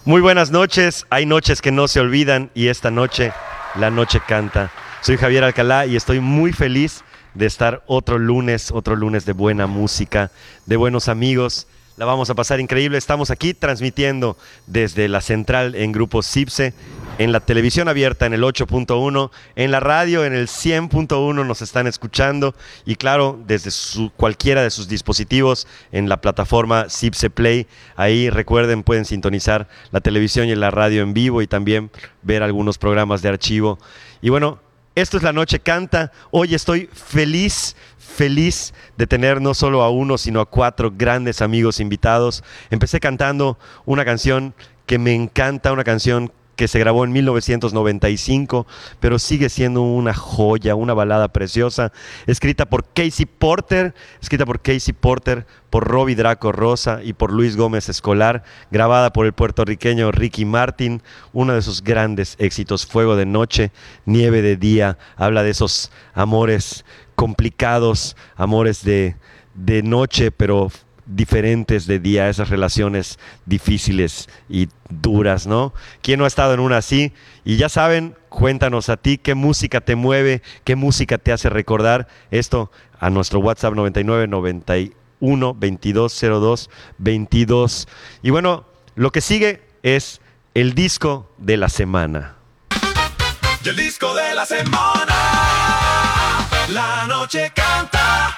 Muy buenas noches, hay noches que no se olvidan y esta noche la noche canta. Soy Javier Alcalá y estoy muy feliz de estar otro lunes de buena música, de buenos amigos. La vamos a pasar increíble, estamos aquí transmitiendo desde la central en Grupo CIPSE, en la televisión abierta en el 8.1, en la radio en el 100.1 nos están escuchando y claro, desde cualquiera de sus dispositivos en la plataforma CIPSE Play. Ahí recuerden, pueden sintonizar la televisión y la radio en vivo y también ver algunos programas de archivo. Y bueno, esto es La Noche Canta. Hoy estoy feliz de tener no solo a uno, sino a 4 grandes amigos invitados. Empecé cantando una canción que me encanta, una canción que se grabó en 1995, pero sigue siendo una joya, una balada preciosa, escrita por Casey Porter, por Robbie Draco Rosa y por Luis Gómez Escolar, grabada por el puertorriqueño Ricky Martin, uno de sus grandes éxitos, Fuego de Noche, Nieve de Día, habla de esos amores complicados, amores de noche, pero diferentes de día, esas relaciones difíciles y duras, ¿no? ¿Quién no ha estado en una así? Y ya saben, cuéntanos a ti qué música te mueve, qué música te hace recordar esto a nuestro WhatsApp 99 91 22 02 22. Y bueno, lo que sigue es el disco de la semana. Y el disco de la semana, La Noche Canta.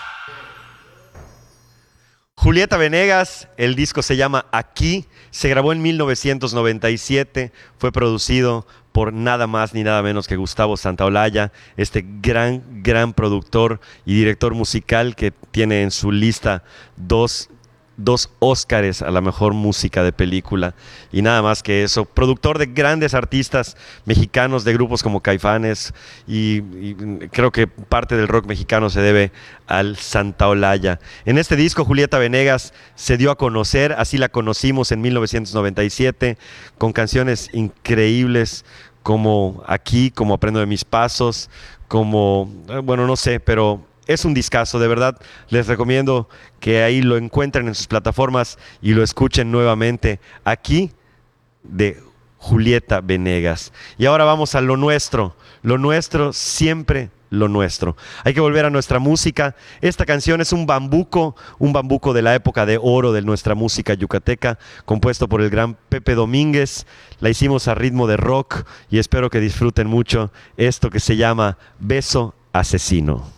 Julieta Venegas, el disco se llama Aquí, se grabó en 1997, fue producido por nada más ni nada menos que Gustavo Santaolalla, este gran productor y director musical que tiene en su lista dos Óscares a la mejor música de película y nada más que eso, productor de grandes artistas mexicanos de grupos como Caifanes y creo que parte del rock mexicano se debe al Santaolalla. En este disco Julieta Venegas se dio a conocer, así la conocimos en 1997 con canciones increíbles como Aquí, como Aprendo de mis pasos, como, bueno, no sé, pero es un discazo, de verdad. Les recomiendo que ahí lo encuentren en sus plataformas y lo escuchen nuevamente. Aquí, de Julieta Venegas. Y ahora vamos a lo nuestro, siempre lo nuestro. Hay que volver a nuestra música. Esta canción es un bambuco de la época de oro de nuestra música yucateca, compuesto por el gran Pepe Domínguez. La hicimos a ritmo de rock y espero que disfruten mucho esto que se llama Beso Asesino.